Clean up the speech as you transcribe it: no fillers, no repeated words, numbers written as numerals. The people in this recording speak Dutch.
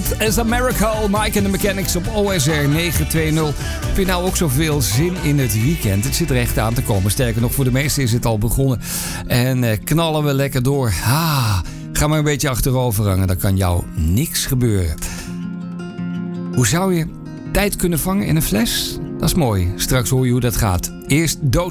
Strength is a Miracle. Mike and the Mechanics op OSR 920. Heb je nou ook zoveel zin in het weekend? Het zit er echt aan te komen. Sterker nog, voor de meesten is het al begonnen. En knallen we lekker door. Ga maar een beetje achterover hangen. Dan kan jou niks gebeuren. Hoe zou je tijd kunnen vangen in een fles? Dat is mooi. Straks hoor je hoe dat gaat. Eerst Dood